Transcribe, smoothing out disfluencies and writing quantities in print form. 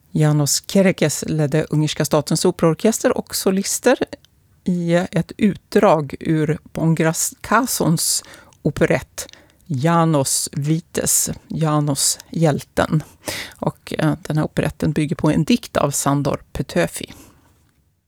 János Kerekes ledde Ungerska statens operaorkester och solister i ett utdrag ur Pongrácz Kásons operett János Vites, János hjälten. Och den här operetten bygger på en dikt av Sándor Petőfi.